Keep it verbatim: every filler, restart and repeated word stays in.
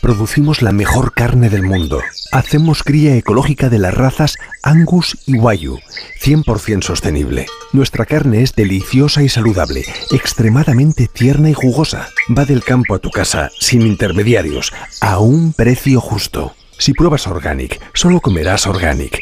producimos la mejor carne del mundo. Hacemos cría ecológica de las razas Angus y Wagyu, cien por ciento sostenible. Nuestra carne es deliciosa y saludable, extremadamente tierna y jugosa. Va del campo a tu casa, sin intermediarios, a un precio justo. Si pruebas Organic, solo comerás Organic.